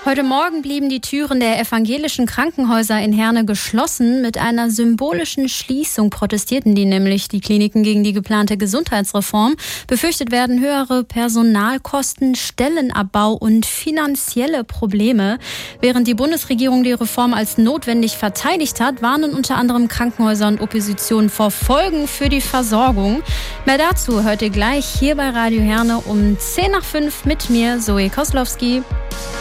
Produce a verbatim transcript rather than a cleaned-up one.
Heute Morgen blieben die Türen der evangelischen Krankenhäuser in Herne geschlossen. Mit einer symbolischen Schließung protestierten die nämlich die Kliniken gegen die geplante Gesundheitsreform. Befürchtet werden höhere Personalkosten, Stellenabbau und finanzielle Probleme. Während die Bundesregierung die Reform als notwendig verteidigt hat, warnen unter anderem Krankenhäuser und Opposition vor Folgen für die Versorgung. Mehr dazu hört ihr gleich hier bei Radio Herne um zehn nach fünf mit mir, Zoe Koslowski.